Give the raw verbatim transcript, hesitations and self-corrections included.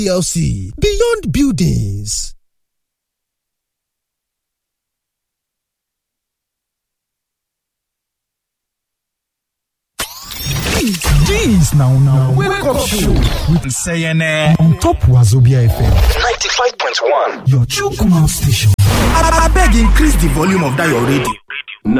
P L C, Beyond Buildings. Jeez, now, now, wake, wake up, up show with C N A on top Wazobia F M ninety-five point one. Your true command station. I, I beg, increase the volume of that your radio.